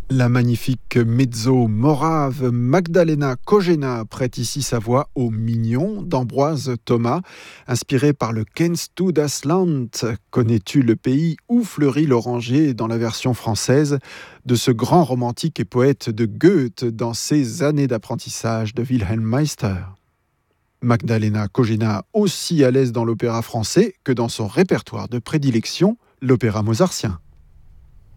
La magnifique mezzo morave Magdalena Kojena prête ici sa voix au Mignon d'Ambroise Thomas, inspiré par le Kennst du das Land. Connais-tu le pays où fleurit l'oranger dans la version française de ce grand romantique et poète de Goethe dans ses années d'apprentissage de Wilhelm Meister. Magdalena Kojena aussi à l'aise dans l'opéra français que dans son répertoire de prédilection, l'opéra mozartien.